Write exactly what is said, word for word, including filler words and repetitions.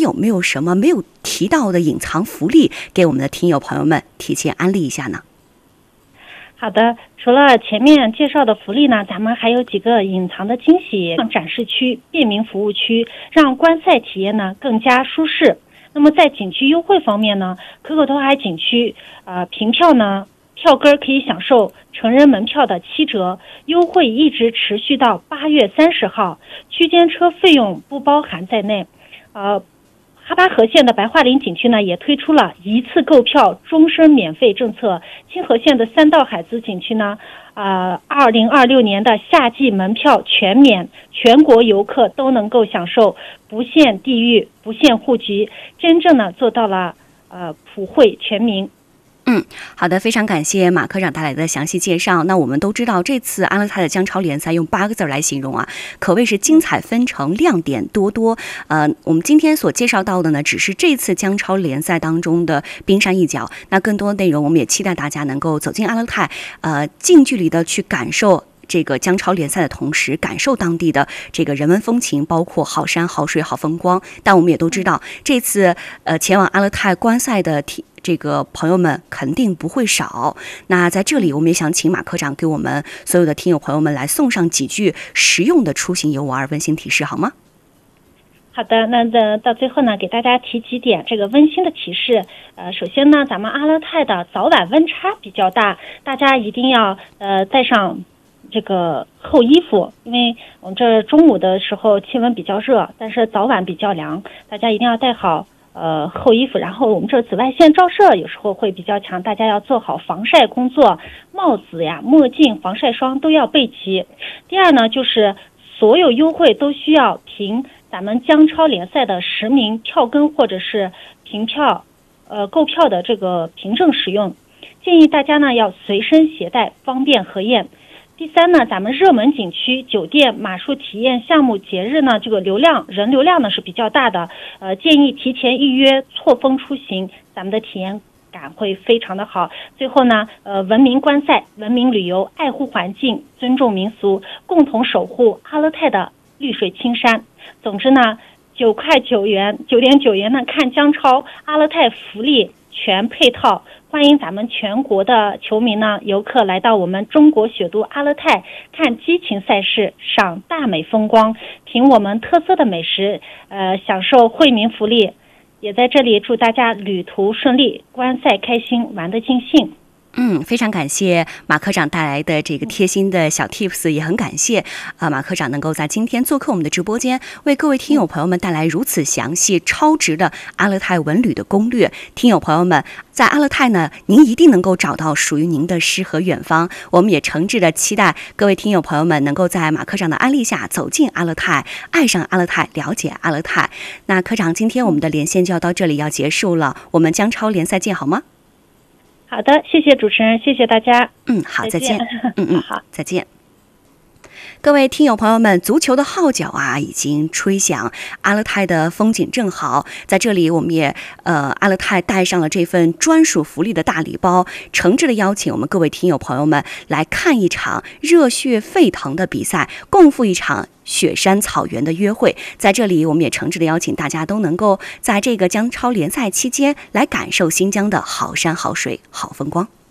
有没有什么没有提到的隐藏福利，给我们的听友朋友们提前安利一下呢？ 好的，除了前面介绍的福利呢，咱们还有几个隐藏的惊喜，展示区、便民服务区，让观赛体验呢更加舒适。那么在景区优惠方面呢，可可托海景区呃凭票呢票根可以享受成人门票的七折，优惠一直持续到八月三十号，区间车费用不包含在内。呃哈巴河县的白桦林景区呢，也推出了一次购票终身免费政策。清河县的三道海子景区呢，呃，二零二六年的夏季门票全免，全国游客都能够享受，不限地域，不限户籍，真正的做到了呃普惠全民。 嗯，好的，非常感谢马科长带来的详细介绍。那我们都知道，这次阿勒泰的江超联赛用八个字来形容啊，可谓是精彩纷呈，亮点多多。呃，我们今天所介绍到的呢，只是这次江超联赛当中的冰山一角。那更多的内容，我们也期待大家能够走进阿勒泰，呃，近距离的去感受这个江超联赛的同时，感受当地的这个人文风情，包括好山好水好风光。但我们也都知道，这次呃前往阿勒泰观赛的体这个朋友们肯定不会少。那在这里，我们也想请马科长给我们所有的听友朋友们来送上几句实用的出行游玩温馨提示，好吗？ 好的，那的到最后呢，给大家提几点这个温馨的提示。呃，首先呢，咱们阿勒泰的早晚温差比较大，大家一定要呃带上这个厚衣服，因为我们这中午的时候气温比较热，但是早晚比较凉，大家一定要带好呃厚衣服。然后我们这紫外线照射有时候会比较强，大家要做好防晒工作，帽子呀、墨镜、防晒霜都要备齐。第二呢，就是所有优惠都需要凭咱们江超联赛的实名票根或者是凭票呃购票的这个凭证使用，建议大家呢要随身携带，方便核验。第三呢，咱们热门景区、酒店、马术体验项目节日呢，这个流量人流量呢是比较大的，呃，建议提前预约，错峰出行，咱们的体验感会非常的好。最后呢，呃，文明观赛、文明旅游，爱护环境，尊重民俗，共同守护阿勒泰的绿水青山。总之呢，九块九元、九点九元呢看江超，阿勒泰福利全配套。欢迎咱们全国的球迷呢、游客来到我们中国雪都阿勒泰，看激情赛事，赏大美风光，品我们特色的美食，呃，享受惠民福利。也在这里祝大家旅途顺利，观赛开心，玩得尽兴。 嗯，非常感谢马科长带来的这个贴心的小 tips， 也很感谢啊、呃、马科长能够在今天做客我们的直播间，为各位听友朋友们带来如此详细、超值的阿勒泰文旅的攻略。听友朋友们，在阿勒泰呢，您一定能够找到属于您的诗和远方。我们也诚挚的期待各位听友朋友们能够在马科长的安利下走进阿勒泰，爱上阿勒泰，了解阿勒泰。那科长，今天我们的连线就要到这里要结束了，我们江超联赛见好吗？ 好的，谢谢主持人，谢谢大家。 嗯，好，再见。 再见嗯嗯， 好， 再见。各位听友朋友们，足球的号角啊已经吹响，阿勒泰的风景正好，在这里我们也呃阿勒泰带上了这份专属福利的大礼包，诚挚的邀请我们各位听友朋友们来看一场热血沸腾的比赛，共赴一场雪山草原的约会。在这里我们也诚挚的邀请大家都能够在这个江超联赛期间来感受新疆的好山好水好风光。